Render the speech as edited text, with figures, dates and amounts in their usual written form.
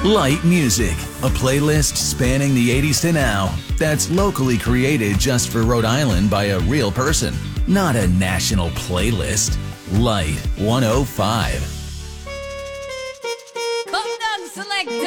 Light Music, a playlist spanning the 80s to now that's locally created just for Rhode Island by a real person, not a national playlist. Light 105.